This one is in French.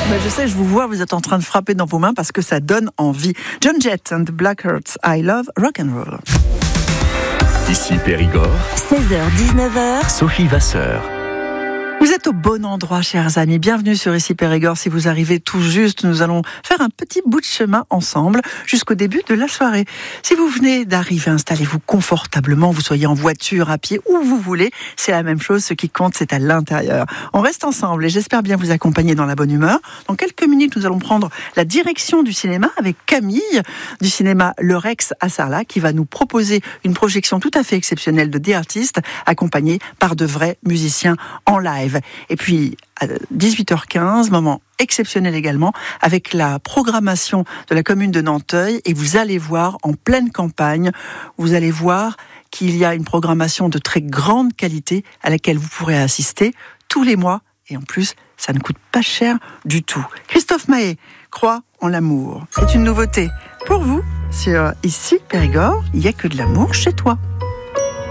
Ben je sais, je vous vois, vous êtes en train de frapper dans vos mains parce que ça donne envie. John Jett and the Blackhearts, I Love Rock and Roll. Ici Périgord, 16h-19h, Sophie Vasseur. Vous êtes au bon endroit, chers amis. Bienvenue sur Ici Périgord. Si vous arrivez tout juste, nous allons faire un petit bout de chemin ensemble jusqu'au début de la soirée. Si vous venez d'arriver, installez-vous confortablement, vous soyez en voiture, à pied, où vous voulez. C'est la même chose. Ce qui compte, c'est à l'intérieur. On reste ensemble et j'espère bien vous accompagner dans la bonne humeur. Dans quelques minutes, nous allons prendre la direction du cinéma avec Camille du cinéma Le Rex à Sarlat qui va nous proposer une projection tout à fait exceptionnelle de The Artist accompagnée par de vrais musiciens en live. Et puis, à 18h15, moment exceptionnel également, avec la programmation de la commune de Nanteuil. Et vous allez voir, en pleine campagne, vous allez voir qu'il y a une programmation de très grande qualité à laquelle vous pourrez assister tous les mois. Et en plus, ça ne coûte pas cher du tout. Christophe Maé, Crois en l'amour. C'est une nouveauté pour vous sur Ici Périgord. Il n'y a que de l'amour chez toi.